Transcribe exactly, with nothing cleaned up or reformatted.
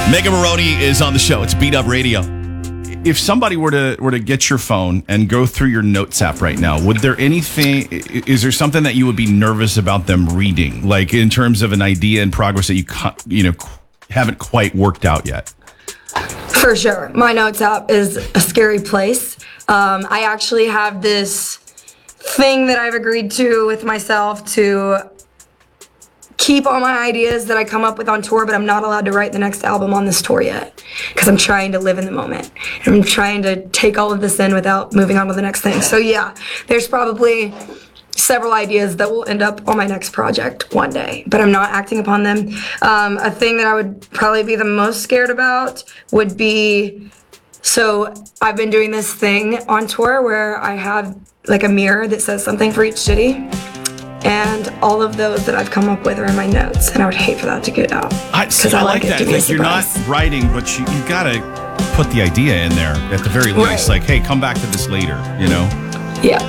Megan Maroney is on the show. It's Beat Up Radio. If somebody were to were to get your phone and go through your notes app right now, would there anything? Is there something that you would be nervous about them reading, like in terms of an idea in progress that you you know haven't quite worked out yet? For sure, my notes app is a scary place. Um, I actually have this thing that I've agreed to with myself to keep all my ideas that I come up with on tour, but I'm not allowed to write the next album on this tour yet because I'm trying to live in the moment. And I'm trying to take all of this in without moving on to the next thing. So yeah, there's probably several ideas that will end up on my next project one day, but I'm not acting upon them. Um, a thing that I would probably be the most scared about would be, so I've been doing this thing on tour where I have like a mirror that says something for each city. And all of those that I've come up with are in my notes, and I would hate for that to get out. I, see, I, I like, like that. Like you're not writing, but you, you got to put the idea in there at the very least. Right. Like, hey, come back to this later, you know? Yeah.